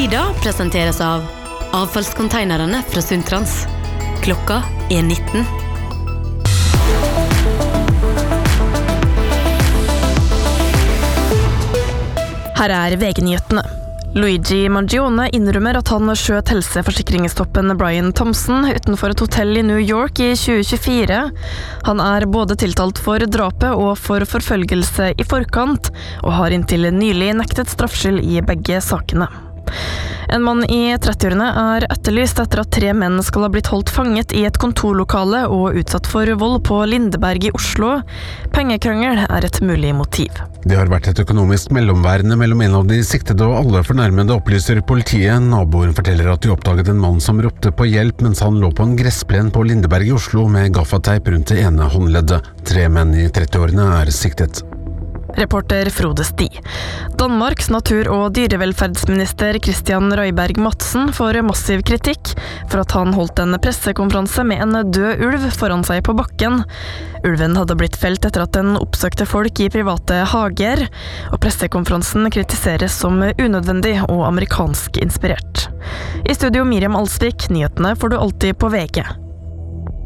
Frida presenteres av avfallskonteinerne fra Sundtrans. Klokka 19. Her VG-nyhetene. Luigi Mangione innrømmer at han skjøt helseforsikringstoppen Brian Thompson utenfor et hotell i New York i 2024. Han både tiltalt for drapet og for forfølgelse i forkant, og har inntil nylig nektet straffskyld i begge sakene. En mann i 30-årene etterlyst etter at 3 menn skal ha blitt holdt fanget i et kontorlokale og utsatt for vold på Lindeberg i Oslo. Pengekrangel et mulig motiv. Det har vært et økonomisk mellomværende mellom en av de siktede og alle fornærmede, opplyser politiet. Naboen forteller at de oppdaget en mann som ropte på hjelp mens han lå på en gressplen på Lindeberg i Oslo med gaffateip rundt det ene håndleddet. 3 menn i 30-årene siktet. Reporter Frode Sti. Danmarks natur- og dyrevelferdsminister Christian Røyberg Madsen får massiv kritikk for at han holdt en pressekonferanse med en død ulv foran seg på bakken. Ulven hadde blitt felt etter at den oppsøkte folk i private hager, og pressekonferansen kritiseres som unødvendig og amerikansk inspirert. I studio Miriam Alsvik, nyhetene får du alltid på VG.